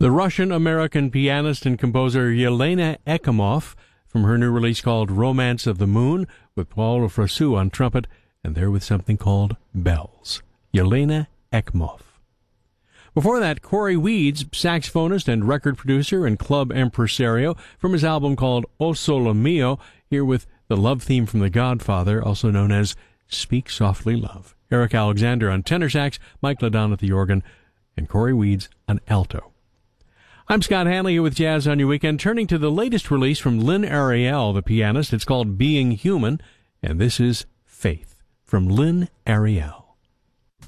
the Russian-American pianist and composer Yelena Ekimov from her new release called Romance of the Moon, with Paul Frasou on trumpet, and there with something called Bells. Yelena Ekimov. Before that, Corey Weeds, saxophonist and record producer and club impresario, from his album called O Sole Mio, here with the love theme from The Godfather, also known as Speak Softly Love. Eric Alexander on tenor sax, Mike Ladon at the organ, and Corey Weeds on alto. I'm Scott Hanley here with Jazz on Your Weekend, turning to the latest release from Lynn Ariel, the pianist. It's called Being Human, and this is Faith from Lynn Ariel.